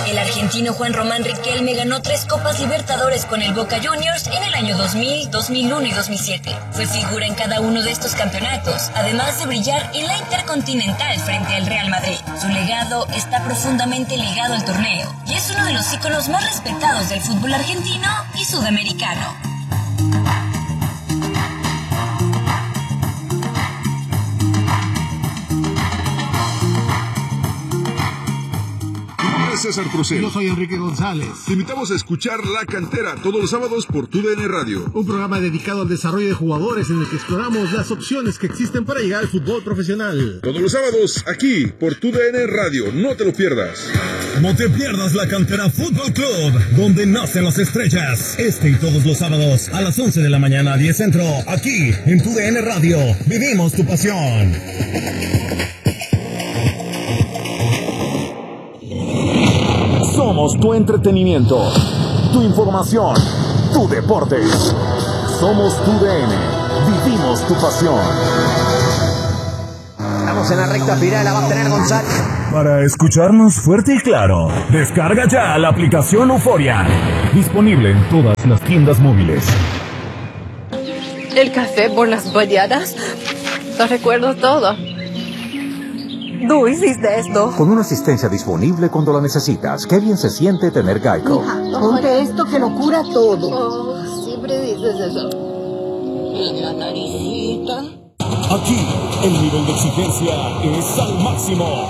El argentino Juan Román Riquelme ganó 3 Copas Libertadores con el Boca Juniors en el año 2000, 2001 y 2007. Fue figura en cada uno de estos campeonatos, además de brillar en la Intercontinental frente al Real Madrid. Su legado está profundamente ligado al torneo y es uno de los íconos más respetados del fútbol argentino y sudamericano. César Procel. Yo soy Enrique González. Te invitamos a escuchar La Cantera todos los sábados por TUDN Radio. Un programa dedicado al desarrollo de jugadores en el que exploramos las opciones que existen para llegar al fútbol profesional. Todos los sábados aquí por TUDN Radio. No te lo pierdas. No te pierdas La Cantera Fútbol Club, donde nacen las estrellas. Este y todos los sábados a las 11 de la mañana, 10 centro. Aquí en TUDN Radio. Vivimos tu pasión. Somos tu entretenimiento, tu información, tu deporte. Somos TUDN. Vivimos tu pasión. Estamos en la recta final, la va a tener González. Para escucharnos fuerte y claro, descarga ya la aplicación Euforia. Disponible en todas las tiendas móviles. El café por las mañanas. Lo recuerdo todo. Tú hiciste esto. Con una asistencia disponible cuando la necesitas. Qué bien se siente tener Geico. Hija, ponte esto que lo cura todo. Oh, siempre dices eso. Y la naricita. Aquí, el nivel de exigencia es al máximo.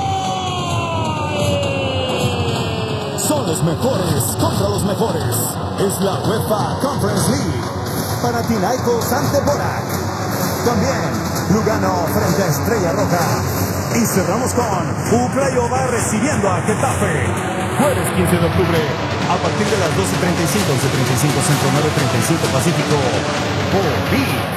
Son los mejores contra los mejores. Es la UEFA Conference League. Panathinaikos ante Borac. También Lugano frente a Estrella Roja. Y cerramos con Ucraiova recibiendo a Getafe. Jueves 15 de octubre, a partir de las 12:35, 11:35 Centro, 9:35 Pacífico, por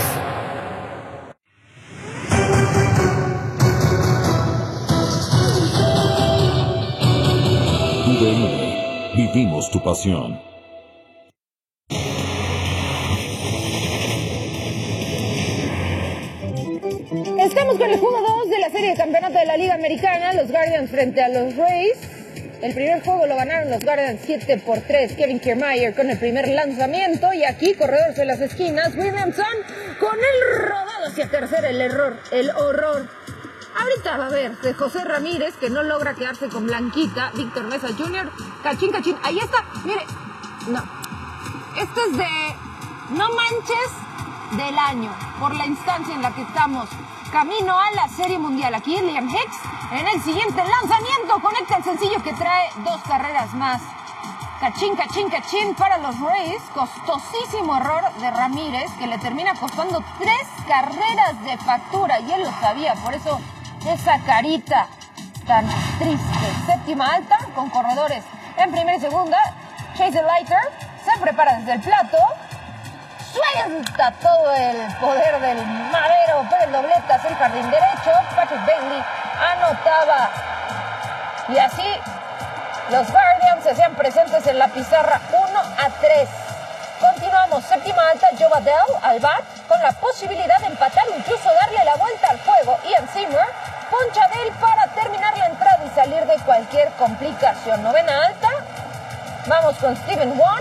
ViX. TUDN. Vivimos tu pasión. Estamos con el juego 2 de la serie de campeonato de la Liga Americana, los Guardians frente a los Rays. El primer juego lo ganaron los Guardians 7-3, Kevin Kiermaier con el primer lanzamiento, y aquí corredores en las esquinas, Williamson con el rodado hacia tercera, el horror. Ahorita va a ver de José Ramírez, que no logra quedarse con Blanquita, Víctor Mesa Jr., cachín, ahí está, mire, no, este es de No Manches del año, por la instancia en la que estamos. Camino a la Serie Mundial. Aquí Liam Hicks en el siguiente lanzamiento conecta el sencillo que trae 2 carreras más. Cachín para los Rays. Costosísimo error de Ramírez que le termina costando 3 carreras de factura y él lo sabía, por eso esa carita tan triste. Séptima alta con corredores en primera y segunda. Chase Leiter se prepara desde el plato. Suelta todo el poder del madero por el doblete hacia el jardín derecho. Patrick Bailey anotaba. Y así los Guardians se hacían presentes en la pizarra 1-3. Continuamos, séptima alta, Joe Adell al bat con la posibilidad de empatar, incluso darle la vuelta al juego. Ian Seymour poncha de él para terminar la entrada y salir de cualquier complicación. Novena alta, vamos con Steven Wan,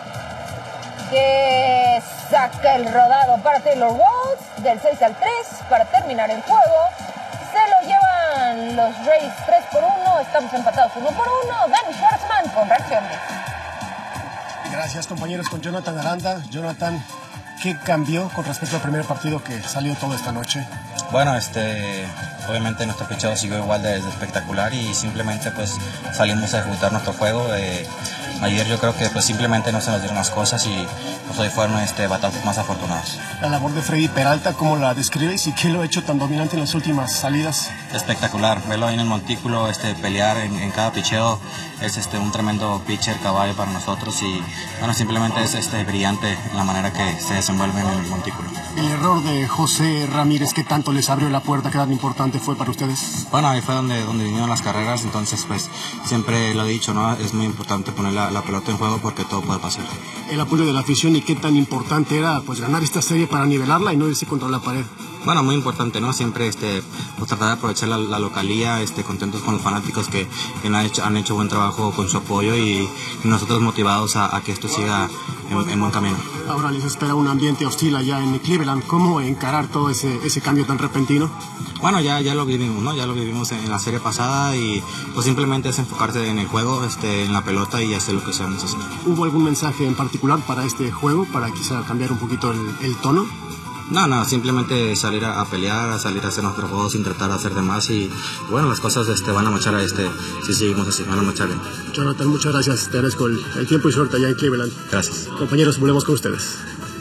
que saca el rodado para Taylor Walls del 6-3 para terminar el juego. Se lo llevan los Rays 3-1, estamos empatados 1-1. Danny Schwartzman con reacciones. Gracias, compañeros, con Jonathan Aranda. Jonathan, ¿qué cambió con respecto al primer partido que salió toda esta noche? Bueno, obviamente nuestro picheo siguió igual de espectacular y simplemente pues salimos a ejecutar nuestro juego. Ayer yo creo que pues simplemente no se nos dieron las cosas y pues hoy fueron batallas más afortunados. La labor de Freddy Peralta, ¿cómo la describes y qué lo ha hecho tan dominante en las últimas salidas? Espectacular, verlo ahí en el montículo, pelear en cada picheo es un tremendo pitcher, caballo para nosotros y bueno, simplemente es brillante la manera que se desenvuelve en el montículo. El error de José Ramírez, ¿qué tanto les abrió la puerta? ¿Qué tan importante fue para ustedes? Bueno, ahí fue donde vinieron las carreras, entonces pues siempre lo he dicho, ¿no? Es muy importante ponerle la pelota en juego porque todo puede pasar. El apoyo de la afición y qué tan importante era pues ganar esta serie para nivelarla y no irse contra la pared. Bueno, muy importante, ¿no? Siempre pues tratar de aprovechar la localía, contentos con los fanáticos que han hecho buen trabajo con su apoyo y nosotros motivados a que esto siga en buen camino. Ahora les espera un ambiente hostil allá en Cleveland. ¿Cómo encarar todo ese cambio tan repentino? Bueno, ya lo vivimos, ¿no? Ya lo vivimos en la serie pasada y pues simplemente es enfocarse en el juego, en la pelota y hacer lo que sabemos hacer. ¿Hubo algún mensaje en particular para este juego, para quizá cambiar un poquito el tono? No, simplemente salir a pelear, a salir a hacer nuestro juego sin tratar de hacer de más y bueno, las cosas van a marchar si seguimos así, van a marchar bien. Jonathan, muchas gracias, te agradezco el tiempo y suerte allá en Cleveland. Gracias. Compañeros, volvemos con ustedes.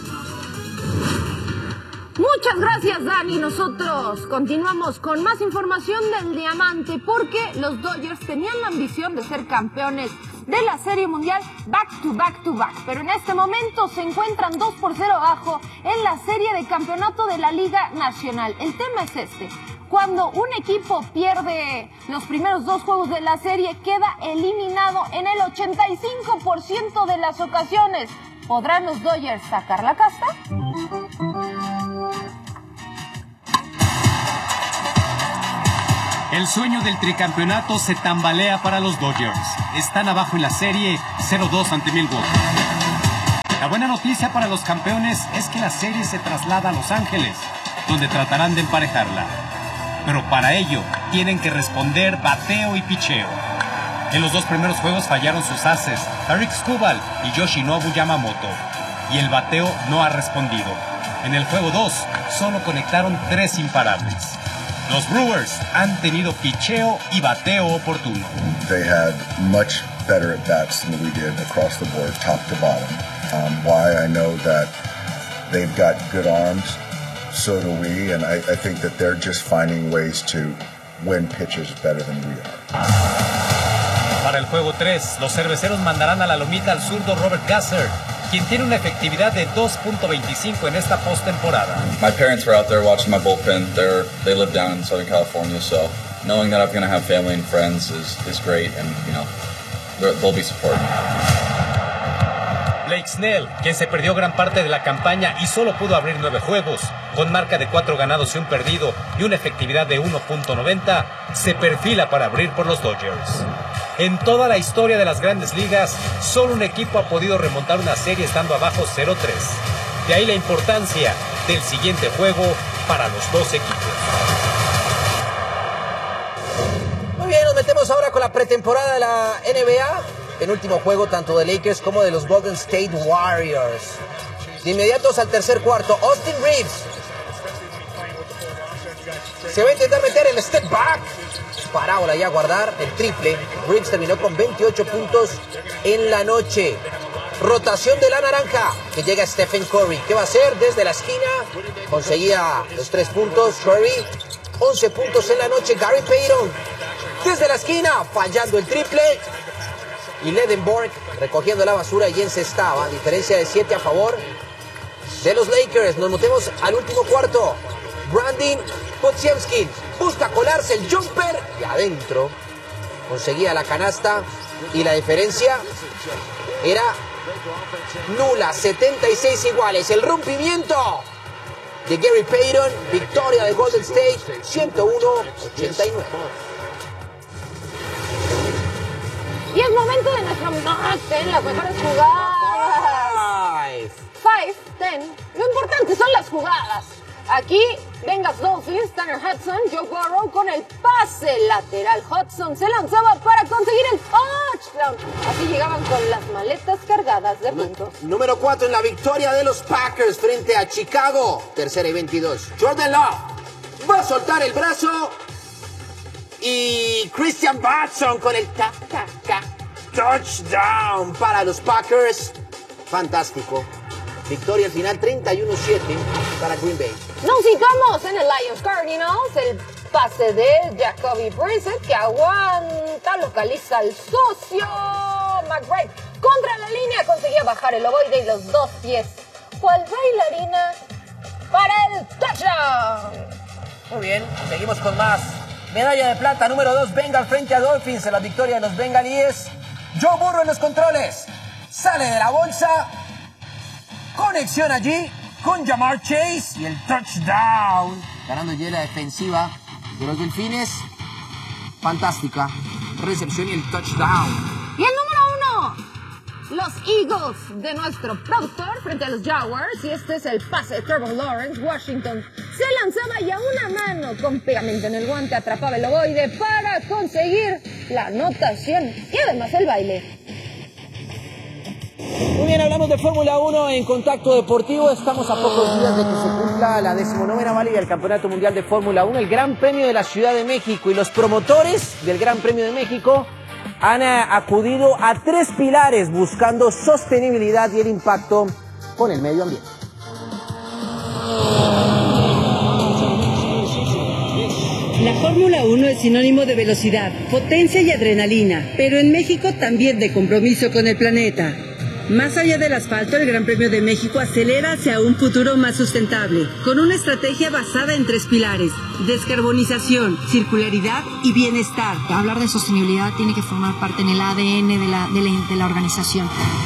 Muchas gracias, Dani. Nosotros continuamos con más información del Diamante porque los Dodgers tenían la ambición de ser campeones de la Serie Mundial back to back, pero en este momento se encuentran 2-0 abajo en la Serie de Campeonato de la Liga Nacional. El tema es cuando un equipo pierde los primeros 2 juegos de la serie, queda eliminado en el 85% de las ocasiones. ¿Podrán los Dodgers sacar la casta? El sueño del tricampeonato se tambalea para los Dodgers. Están abajo en la serie 0-2 ante Milwaukee. La buena noticia para los campeones es que la serie se traslada a Los Ángeles, donde tratarán de emparejarla. Pero para ello tienen que responder bateo y picheo. En los 2 primeros juegos fallaron sus aces, Tarik Skubal y Yoshinobu Yamamoto, y el bateo no ha respondido. En el juego 2 solo conectaron 3 imparables. Los Brewers han tenido picheo y bateo oportuno. They had much better at-bats than we did across the board, top to bottom. Why? I know that they've got good arms, so do we, and I think that they're just finding ways to win pitches better than we are. Para el juego 3, los cerveceros mandarán a la lomita al zurdo Robert Gasser, quien tiene una efectividad de 2.25 en esta postemporada. My parents were out there watching my bullpen. They live down in Southern California, so knowing that I'm going to have family and friends is great, and they'll be supporting me. Blake Snell, quien se perdió gran parte de la campaña y solo pudo abrir 9 juegos, con marca de 4 ganados y 1 perdido y una efectividad de 1.90, se perfila para abrir por los Dodgers. En toda la historia de las Grandes Ligas, solo un equipo ha podido remontar una serie estando abajo 0-3. De ahí la importancia del siguiente juego para los 2 equipos. Muy bien, nos metemos ahora con la pretemporada de la NBA. Penúltimo juego tanto de Lakers como de los Golden State Warriors. De inmediatos al tercer cuarto, Austin Reeves se va a intentar meter el step back. Parábola y a guardar el triple. Reeves terminó con 28 puntos en la noche. Rotación de la naranja, que llega Stephen Curry. ¿Qué va a hacer? Desde la esquina conseguía los 3 puntos. Curry, 11 puntos en la noche. Gary Payton, desde la esquina, fallando el triple. Y Ledenborg recogiendo la basura y encestaba. Diferencia de 7 a favor de los Lakers. Nos metemos al último cuarto. Brandon Podziemski busca colarse el jumper y adentro conseguía la canasta y la diferencia era nula, 76 iguales. El rompimiento de Gary Payton, victoria de Golden State, 101-89. Y es momento de nuestra las mejores jugadas. 5-10. Lo importante son las jugadas. Aquí, Bengals Dolphins, Tanner Hudson, Joe Burrow con el pase lateral. Hudson se lanzaba para conseguir el touchdown. Así llegaban con las maletas cargadas de puntos. Número 4 en la victoria de los Packers frente a Chicago. 3ª y 22. Jordan Love va a soltar el brazo. Y Christian Watson con el touchdown para los Packers. Fantástico. Victoria al final 31-7 para Green Bay. Nos situamos en el Lions Cardinals. El pase de Jacoby Brissett que aguanta, localiza al socio McBride. Contra la línea conseguía bajar el ovoide y los 2 pies. ¿Cuál bailarina para el touchdown? Muy bien, seguimos con más. Medalla de plata número 2, Bengals frente a Dolphins en la victoria de los bengalíes. Joe Burrow en los controles. Sale de la bolsa. Conexión allí con Ja'Marr Chase y el touchdown. Ganando ya la defensiva de los Delfines. Fantástica recepción y el touchdown. Y el número 1, los Eagles de nuestro productor frente a los Jaguars. Y este es el pase de Trevor Lawrence. Washington se lanzaba y a una mano con pegamento en el guante atrapaba el ovoide para conseguir la anotación y además el baile. Muy bien, hablamos de Fórmula 1 en Contacto Deportivo. Estamos a pocos días de que se cumpla la 19ª válida del Campeonato Mundial de Fórmula 1, el Gran Premio de la Ciudad de México. Y los promotores del Gran Premio de México han acudido a 3 pilares buscando sostenibilidad y el impacto con el medio ambiente. La Fórmula 1 es sinónimo de velocidad, potencia y adrenalina, pero en México también de compromiso con el planeta. Más allá del asfalto, el Gran Premio de México acelera hacia un futuro más sustentable, con una estrategia basada en 3 pilares: descarbonización, circularidad y bienestar. Hablar de sostenibilidad tiene que formar parte en el ADN de la organización.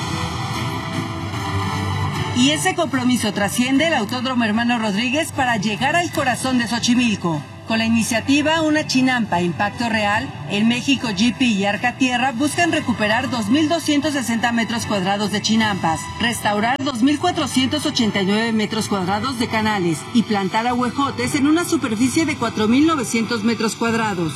Y ese compromiso trasciende el Autódromo Hermano Rodríguez para llegar al corazón de Xochimilco. Con la iniciativa Una Chinampa, Impacto Real, el México GP y Arca Tierra buscan recuperar 2.260 metros cuadrados de chinampas, restaurar 2.489 metros cuadrados de canales y plantar ahuejotes en una superficie de 4.900 metros cuadrados.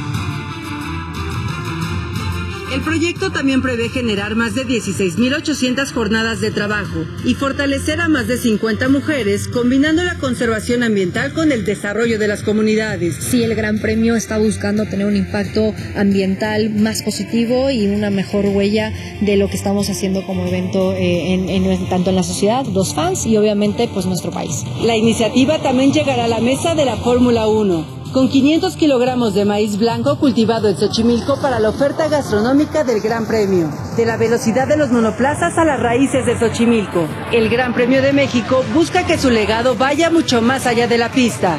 El proyecto también prevé generar más de 16.800 jornadas de trabajo y fortalecer a más de 50 mujeres, combinando la conservación ambiental con el desarrollo de las comunidades. Sí, el Gran Premio está buscando tener un impacto ambiental más positivo y una mejor huella de lo que estamos haciendo como evento tanto en la sociedad, los fans y obviamente pues nuestro país. La iniciativa también llegará a la mesa de la Fórmula 1. Con 500 kilogramos de maíz blanco cultivado en Xochimilco para la oferta gastronómica del Gran Premio. De la velocidad de los monoplazas a las raíces de Xochimilco, el Gran Premio de México busca que su legado vaya mucho más allá de la pista.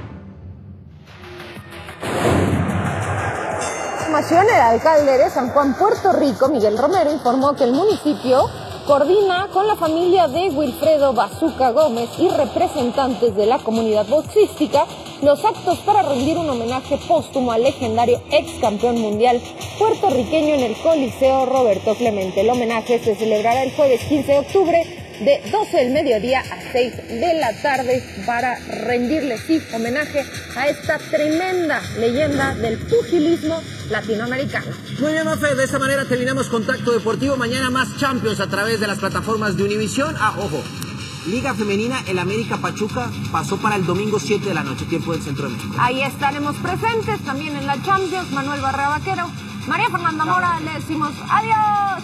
El alcalde de San Juan, Puerto Rico, Miguel Romero, informó que el municipio coordina con la familia de Wilfredo Bazuca Gómez y representantes de la comunidad boxística los actos para rendir un homenaje póstumo al legendario ex campeón mundial puertorriqueño en el Coliseo Roberto Clemente. El homenaje se celebrará el jueves 15 de octubre de 12 del mediodía a 6 de la tarde para rendirle homenaje a esta tremenda leyenda del pugilismo latinoamericano. Muy bien, Mafe, de esa manera terminamos Contacto Deportivo. Mañana más Champions a través de las plataformas de Univisión. Ojo, Liga Femenina, el América Pachuca pasó para el domingo 7 de la noche, tiempo del Centro de México. Ahí estaremos presentes también en la Champions. Manuel Barrera Vaquero, María Fernanda Mora, le decimos adiós.